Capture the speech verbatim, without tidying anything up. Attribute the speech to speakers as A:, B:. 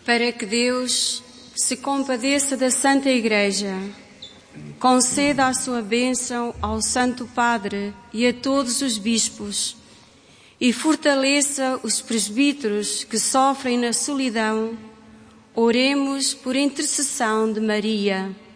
A: Para que Deus se compadeça da Santa Igreja, conceda a sua bênção ao Santo Padre e a todos os bispos e fortaleça os presbíteros que sofrem na solidão, oremos por intercessão de Maria.